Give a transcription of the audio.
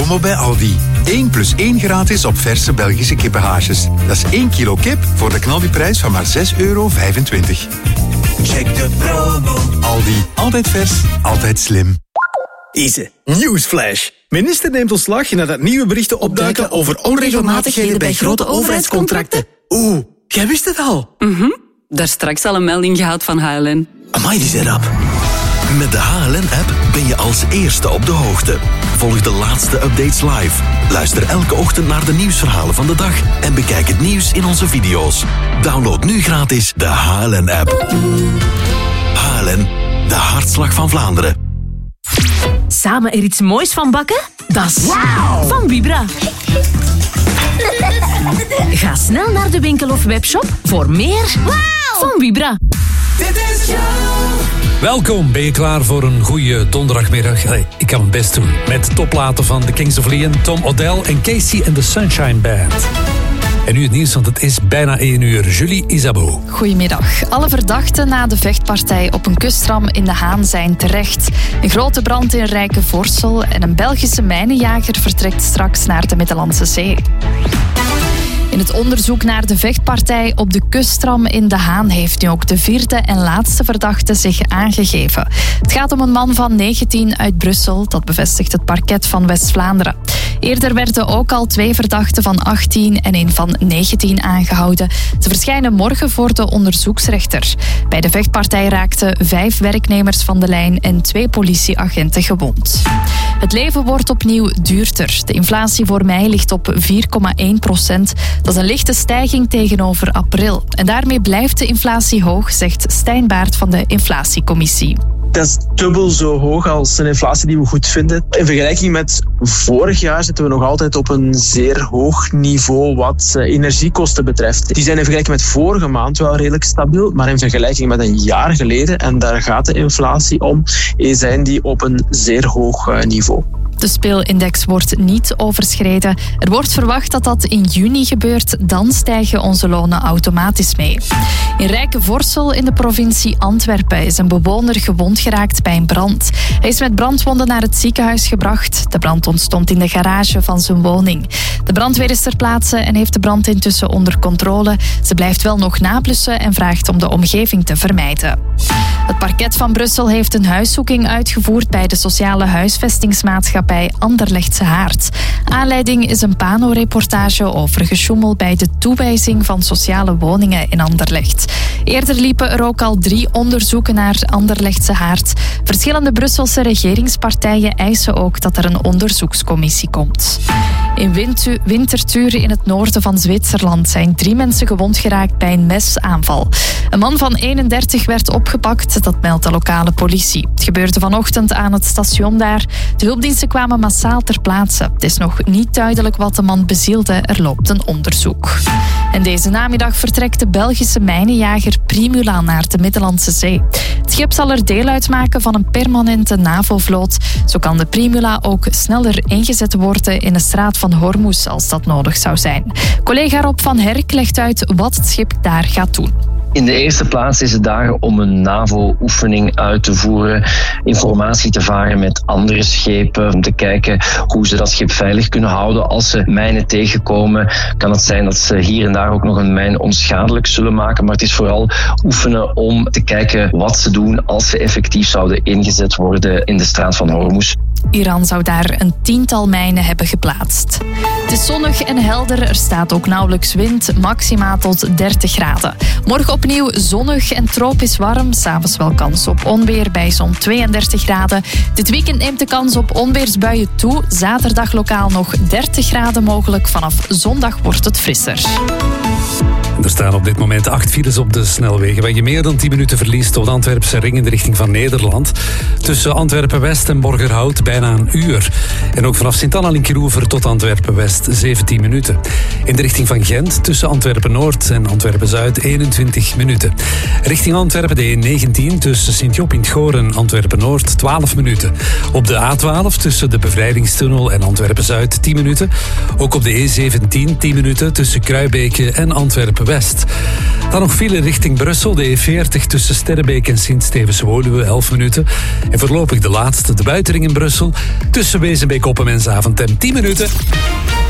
promo bij Aldi. 1 + 1 gratis op verse Belgische kippenhaasjes. Dat is 1 kilo kip voor de knaldiprijs van maar €6,25. Check de promo. Aldi. Altijd vers, altijd slim. Ise, nieuwsflash. Minister neemt ontslag nadat nieuwe berichten opduiken over onregelmatigheden bij grote overheidscontracten. Oeh, jij wist het al? Daar straks al een melding gehad van HLN. Amai, die zijn rap. Met de HLN-app ben je als eerste op de hoogte. Volg de laatste updates live. Luister elke ochtend naar de nieuwsverhalen van de dag en bekijk het nieuws in onze video's. Download nu gratis de HLN-app. HLN, de hartslag van Vlaanderen. Samen er iets moois van bakken? Dat is van Vibra. Ga snel naar de winkel of webshop voor meer van Vibra. Dit is Welkom, ben je klaar voor een goede donderdagmiddag? Ik kan het best doen. Met toplaten van The Kings of Leon, Tom Odell en Casey and the Sunshine Band. En nu het nieuws, want het is bijna 1 uur. Julie Isabeau. Goedemiddag. Alle verdachten na de vechtpartij op een kustram in De Haan zijn terecht. Een grote brand in Rijkenvorsel en een Belgische mijnenjager vertrekt straks naar de Middellandse Zee. In het onderzoek naar de vechtpartij op de kustram in De Haan heeft nu ook de 4e en laatste verdachte zich aangegeven. Het gaat om een man van 19 uit Brussel, dat bevestigt het parket van West-Vlaanderen. Eerder werden ook al 2 verdachten van 18 en 1 van 19 aangehouden. Ze verschijnen morgen voor de onderzoeksrechter. Bij de vechtpartij raakten 5 werknemers van de lijn en 2 politieagenten gewond. Het leven wordt opnieuw duurder. De inflatie voor mei ligt op 4,1%. Dat is een lichte stijging tegenover april. En daarmee blijft de inflatie hoog, zegt Stijn Baert van de Inflatiecommissie. Dat is dubbel zo hoog als een inflatie die we goed vinden. In vergelijking met vorig jaar zitten we nog altijd op een zeer hoog niveau wat energiekosten betreft. Die zijn in vergelijking met vorige maand wel redelijk stabiel, maar in vergelijking met een jaar geleden, en daar gaat de inflatie om, zijn die op een zeer hoog niveau. De speelindex wordt niet overschreden. Er wordt verwacht dat dat in juni gebeurt. Dan stijgen onze lonen automatisch mee. In Rijkenvorsel in de provincie Antwerpen is een bewoner gewond geraakt bij een brand. Hij is met brandwonden naar het ziekenhuis gebracht. De brand ontstond in de garage van zijn woning. De brandweer is ter plaatse en heeft de brand intussen onder controle. Ze blijft wel nog nablussen en vraagt om de omgeving te vermijden. Het parket van Brussel heeft een huiszoeking uitgevoerd bij de sociale huisvestingsmaatschappij Anderlechtse Haard. Aanleiding is een Pano-reportage over gesjoemel bij de toewijzing van sociale woningen in Anderlecht. Eerder liepen er ook al 3 onderzoeken naar Anderlechtse Haard. Verschillende Brusselse regeringspartijen eisen ook dat er een onderzoekscommissie komt. In Winterthur in het noorden van Zwitserland zijn 3 mensen gewond geraakt bij een mesaanval. Een man van 31 werd opgepakt, dat meldt de lokale politie. Het gebeurde vanochtend aan het station daar. De hulpdiensten kwamen massaal ter plaatse. Het is nog niet duidelijk wat de man bezielde. Er loopt een onderzoek. En deze namiddag vertrekt de Belgische mijnenjager Primula naar de Middellandse Zee. Het schip zal er deel uitmaken van een permanente NAVO-vloot. Zo kan de Primula ook sneller ingezet worden in de straat van Hormuz als dat nodig zou zijn. Collega Rob van Herk legt uit wat het schip daar gaat doen. In de eerste plaats is het daar om een NAVO-oefening uit te voeren, informatie te varen met andere schepen, om te kijken hoe ze dat schip veilig kunnen houden. Als ze mijnen tegenkomen, kan het zijn dat ze hier en daar ook nog een mijn onschadelijk zullen maken, maar het is vooral oefenen om te kijken wat ze doen als ze effectief zouden ingezet worden in de straat van Hormuz. Iran zou daar een 10-tal mijnen hebben geplaatst. Het is zonnig en helder, er staat ook nauwelijks wind, maxima tot 30 graden. Morgen opnieuw zonnig en tropisch warm, 's avonds wel kans op onweer bij zo'n 32 graden. Dit weekend neemt de kans op onweersbuien toe, zaterdag lokaal nog 30 graden mogelijk, vanaf zondag wordt het frisser. Er staan op dit moment 8 files op de snelwegen, waar je meer dan 10 minuten verliest op de Antwerpse ring in de richting van Nederland. Tussen Antwerpen-West en Borgerhout bijna een uur. En ook vanaf Sint-Anna-Linkeroever tot Antwerpen-West 17 minuten. In de richting van Gent tussen Antwerpen-Noord en Antwerpen-Zuid 21 minuten. Richting Antwerpen de E19 tussen Sint-Job in het Goor en Antwerpen-Noord 12 minuten. Op de A12 tussen de Bevrijdingstunnel en Antwerpen-Zuid 10 minuten. Ook op de E17 10 minuten tussen Kruibeke en Antwerpen-West. Dan nog file richting Brussel, de E40 tussen Sterrebeek en Sint-Stevens-Woluwe 11 minuten. En En voorlopig de laatste, de buitenring in Brussel. Tussen Wezenbeek, Oppen en Zaventem 10 minuten.